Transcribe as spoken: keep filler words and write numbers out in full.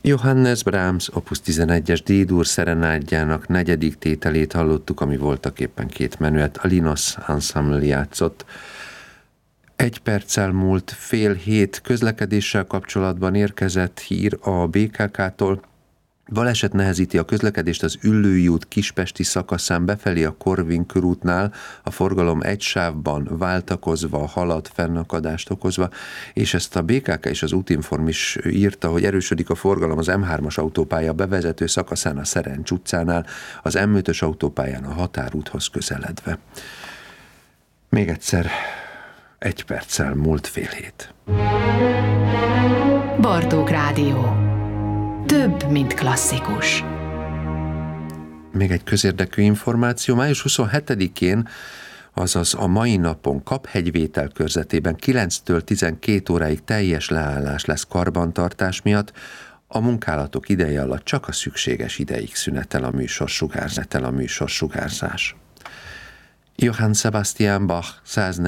Johannes Brahms opus tizenegyes D-dur szerenádjának negyedik tételét hallottuk, ami voltak éppen két menüet, a Linos Ensemble játszott. Egy perccel múlt fél hét, közlekedéssel kapcsolatban érkezett hír a bé ká ká-tól. Baleset nehezíti a közlekedést az Üllői út kispesti szakaszán befelé a Korvin körútnál, a forgalom egy sávban váltakozva, halad, fennakadást okozva, és ezt a bé ká ká és az Útinform is írta, hogy erősödik a forgalom az em hármas autópálya bevezető szakaszán a Szerencs utcánál, az em ötös autópályán a Határúthoz közeledve. Még egyszer, egy perccel múlt fél hét. Bartók Rádió. Több, mint klasszikus. Még egy közérdekű információ. május huszonhetedikén, azaz a mai napon Kaphegyvétel körzetében kilenctől tizenkét óráig teljes leállás lesz karbantartás miatt. A munkálatok ideje alatt csak a szükséges ideig szünetel a műsorsugárzás. a műsorsugárzás. Johann Sebastian Bach